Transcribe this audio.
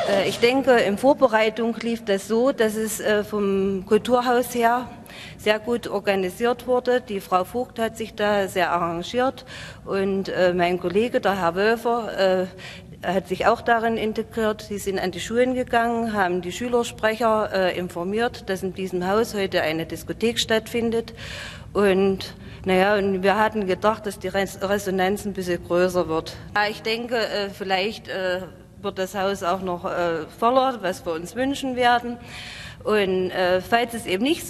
Ich denke, in Vorbereitung lief das so, dass es vom Kulturhaus her sehr gut organisiert wurde. Die Frau Vogt hat sich da sehr arrangiert und mein Kollege, der Herr Wölfer, hat sich auch darin integriert. Sie sind an die Schulen gegangen, haben die Schülersprecher informiert, dass in diesem Haus heute eine Diskothek stattfindet. Und und wir hatten gedacht, dass die Resonanz ein bisschen größer wird. Ja, ich denke, vielleicht wird das Haus auch noch voller, was wir uns wünschen werden. Und falls es eben nicht so